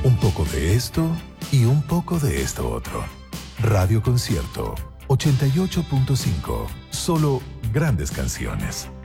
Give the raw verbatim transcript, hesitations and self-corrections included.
Un poco de esto y un poco de esto otro. Radio Concierto ochenta y ocho punto cinco. Solo grandes canciones.